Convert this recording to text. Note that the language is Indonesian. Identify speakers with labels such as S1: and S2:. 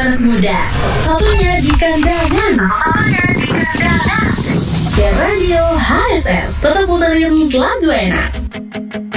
S1: anak muda. Satunya di kandangan. Dan Radio HSS tetap puterin lagu enak.